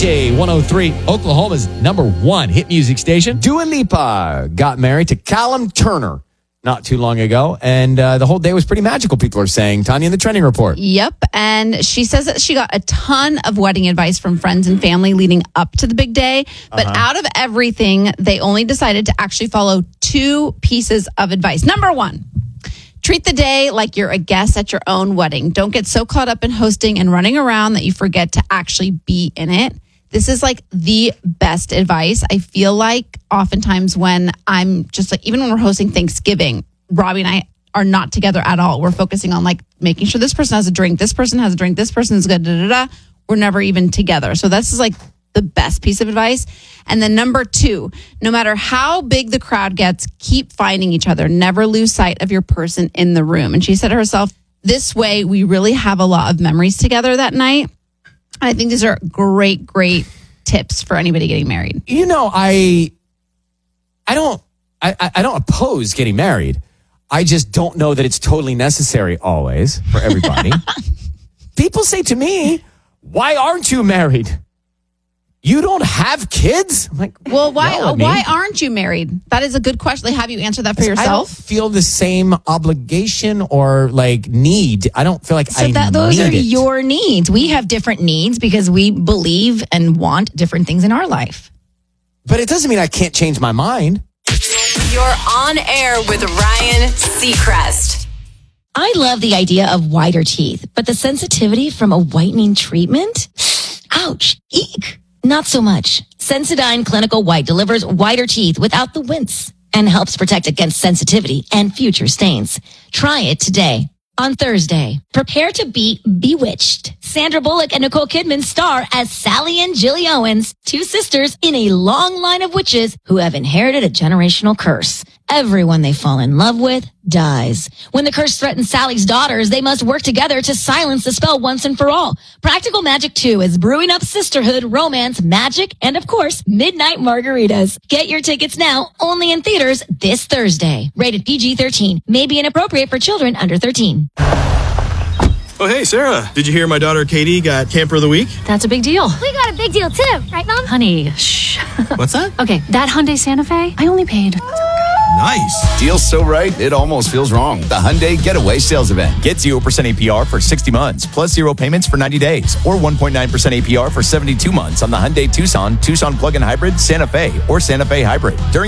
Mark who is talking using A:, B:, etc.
A: CJ 103, Oklahoma's number one hit music station. Dua Lipa got married to Callum Turner not too long ago, and the whole day was pretty magical, people are saying. Tanya in the Trending Report.
B: Yep, and she says that she got a ton of wedding advice from friends and family leading up to the big day, but out of everything, they only decided to actually follow 2 pieces of advice. Number 1, treat the day like you're a guest at your own wedding. Don't get so caught up in hosting and running around that you forget to actually be in it. This is like the best advice. I feel like oftentimes when I'm just like, even when we're hosting Thanksgiving, Robbie and I are not together at all. We're focusing on like making sure this person has a drink, this person has a drink, this person is good, We're never even together. So this is like the best piece of advice. And then number 2, no matter how big the crowd gets, keep finding each other. Never lose sight of your person in the room. And she said to herself, this way we really have a lot of memories together that night. I think these are great tips for anybody getting married.
A: You know, I don't oppose getting married. I just don't know that it's totally necessary always for everybody. People say to me, why aren't you married? You don't have kids? I'm like,
B: well, why aren't you married? That is a good question. Like, have you answered that for yourself?
A: I don't feel the same obligation or like need. I don't feel like
C: those are your needs. We have different needs because we believe and want different things in our life.
A: But it doesn't mean I can't change my mind.
D: You're on air with Ryan Seacrest.
C: I love the idea of whiter teeth, but the sensitivity from a whitening treatment? Ouch. Eek. Not so much. Sensodyne Clinical White delivers whiter teeth without the wince and helps protect against sensitivity and future stains. Try it today. On Thursday, prepare to be bewitched. Sandra Bullock and Nicole Kidman star as Sally and Jilly Owens, 2 sisters in a long line of witches who have inherited a generational curse. Everyone they fall in love with dies. When the curse threatens Sally's daughters, they must work together to silence the spell once and for all. Practical Magic 2 is brewing up sisterhood, romance, magic, and of course, midnight margaritas. Get your tickets now, only in theaters this Thursday. Rated PG-13. May be inappropriate for children under 13.
E: Oh, hey, Sarah. Did you hear my daughter Katie got Camper of the Week?
F: That's a big deal.
G: We got a big deal too, right, Mom?
F: Honey, shh.
E: What's that?
F: Okay, that Hyundai Santa Fe, I only paid.
E: Nice.
H: Deal's so right, it almost feels wrong. The Hyundai Getaway Sales Event. Get 0% APR for 60 months, plus 0 payments for 90 days, or 1.9% APR for 72 months on the Hyundai Tucson, Tucson Plug-in Hybrid, Santa Fe, or Santa Fe Hybrid. During